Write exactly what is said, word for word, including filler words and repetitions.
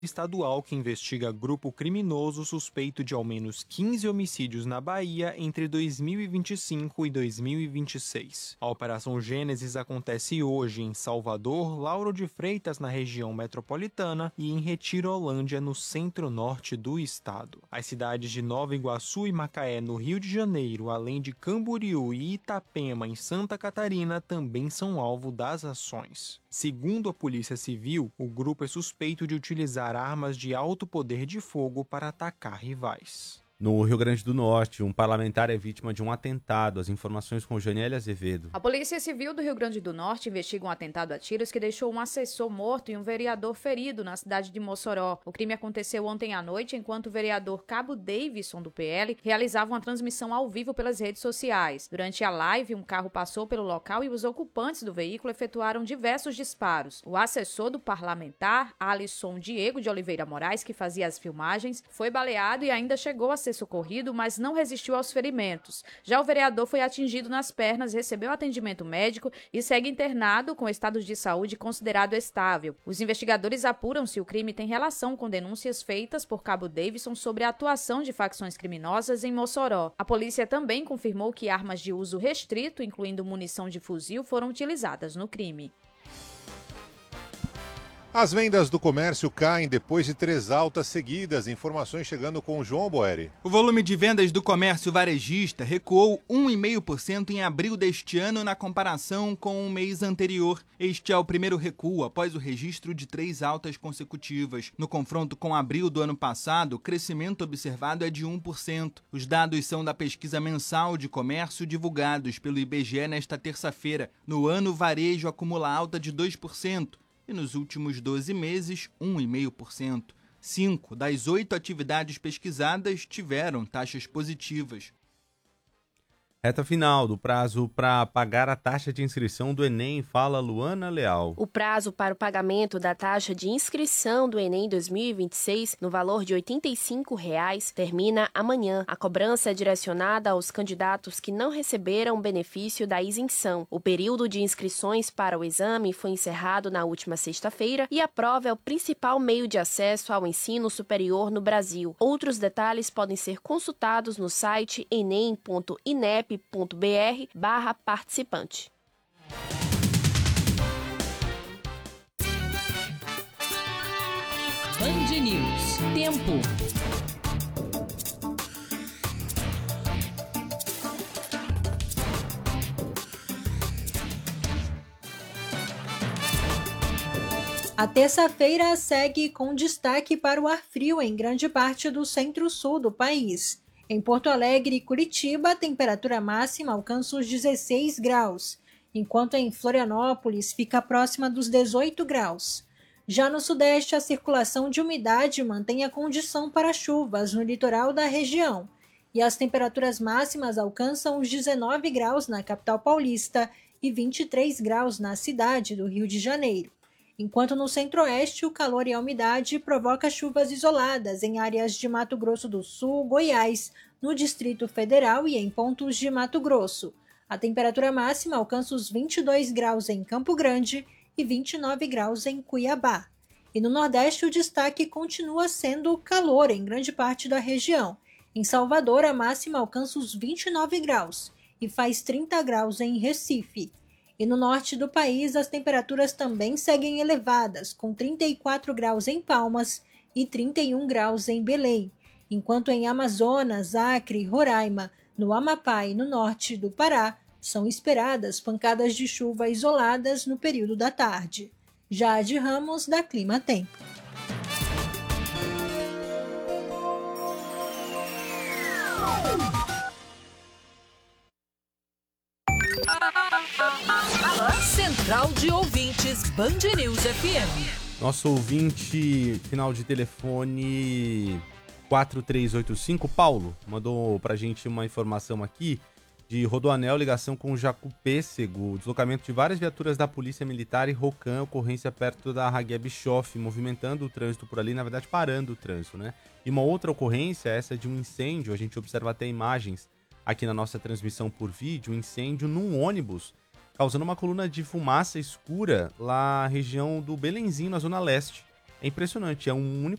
estadual que investiga grupo criminoso suspeito de ao menos quinze homicídios na Bahia entre dois mil e vinte e cinco e dois mil e vinte e seis. A Operação Gênesis acontece hoje em Salvador, Lauro de Freitas, na região metropolitana, e em Retirolândia, no centro-norte do estado. As cidades de Nova Iguaçu e Macaé, no Rio de Janeiro, além de Camboriú e Itapema, em Santa Catarina, também são alvo das ações. Segundo a Polícia Civil, o grupo é suspeito de utilizar armas de alto poder de fogo para atacar rivais. No Rio Grande do Norte, um parlamentar é vítima de um atentado. As informações com Janiele Azevedo. A Polícia Civil do Rio Grande do Norte investiga um atentado a tiros que deixou um assessor morto e um vereador ferido na cidade de Mossoró. O crime aconteceu ontem à noite, enquanto o vereador Cabo Davidson, do P L, realizava uma transmissão ao vivo pelas redes sociais. Durante a live, um carro passou pelo local e os ocupantes do veículo efetuaram diversos disparos. O assessor do parlamentar, Alisson Diego de Oliveira Moraes, que fazia as filmagens, foi baleado e ainda chegou a ser socorrido, mas não resistiu aos ferimentos. Já o vereador foi atingido nas pernas, recebeu atendimento médico e segue internado com estado de saúde considerado estável. Os investigadores apuram se o crime tem relação com denúncias feitas por Cabo Davidson sobre a atuação de facções criminosas em Mossoró. A polícia também confirmou que armas de uso restrito, incluindo munição de fuzil, foram utilizadas no crime. As vendas do comércio caem depois de três altas seguidas. Informações chegando com o João Boeri. O volume de vendas do comércio varejista recuou um vírgula cinco por cento em abril deste ano na comparação com o mês anterior. Este é o primeiro recuo após o registro de três altas consecutivas. No confronto com abril do ano passado, o crescimento observado é de um por cento. Os dados são da pesquisa mensal de comércio divulgados pelo I B G E nesta terça-feira. No ano, o varejo acumula alta de dois por cento. E nos últimos doze meses, um vírgula cinco por cento. Cinco das oito atividades pesquisadas tiveram taxas positivas. Reta final do prazo para pagar a taxa de inscrição do Enem, fala Luana Leal. O prazo para o pagamento da taxa de inscrição do Enem dois mil e vinte e seis, no valor de oitenta e cinco reais, termina amanhã. A cobrança é direcionada aos candidatos que não receberam o benefício da isenção. O período de inscrições para o exame foi encerrado na última sexta-feira e a prova é o principal meio de acesso ao ensino superior no Brasil. Outros detalhes podem ser consultados no site enem ponto inep ponto br barra participante. Band News. Tempo. A terça-feira segue com destaque para o ar frio em grande parte do centro-sul do país. Em Porto Alegre e Curitiba, a temperatura máxima alcança os dezesseis graus, enquanto em Florianópolis fica próxima dos dezoito graus. Já no sudeste, a circulação de umidade mantém a condição para chuvas no litoral da região, e as temperaturas máximas alcançam os dezenove graus na capital paulista e vinte e três graus na cidade do Rio de Janeiro. Enquanto no centro-oeste, o calor e a umidade provoca chuvas isoladas em áreas de Mato Grosso do Sul, Goiás, no Distrito Federal e em pontos de Mato Grosso. A temperatura máxima alcança os vinte e dois graus em Campo Grande e vinte e nove graus em Cuiabá. E no Nordeste, o destaque continua sendo o calor em grande parte da região. Em Salvador, a máxima alcança os vinte e nove graus e faz trinta graus em Recife. E no norte do país, as temperaturas também seguem elevadas, com trinta e quatro graus em Palmas e trinta e um graus em Belém, enquanto em Amazonas, Acre, Roraima, no Amapá e no norte do Pará, são esperadas pancadas de chuva isoladas no período da tarde. Jade Ramos, da Clima Tempo. Central de Ouvintes Band News F M. Nosso ouvinte, final de telefone quatro três oito cinco, Paulo, mandou pra gente uma informação aqui de Rodoanel, ligação com Jacupêssego, deslocamento de várias viaturas da Polícia Militar e Rocan, ocorrência perto da Ragué Bischoff, movimentando o trânsito por ali, na verdade parando o trânsito, né? E uma outra ocorrência, essa de um incêndio, a gente observa até imagens aqui na nossa transmissão por vídeo, um incêndio num ônibus, causando uma coluna de fumaça escura lá na região do Belenzinho, na Zona Leste. É impressionante, é um único